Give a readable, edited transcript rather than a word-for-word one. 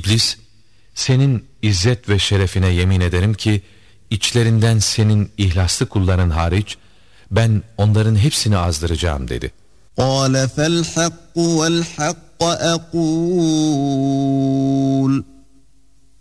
İblis, senin izzet ve şerefine yemin ederim ki içlerinden senin ihlaslı kulların hariç ben onların hepsini azdıracağım dedi. قَالَ فَالْحَقُّ وَالْحَقَّ أَقُولُ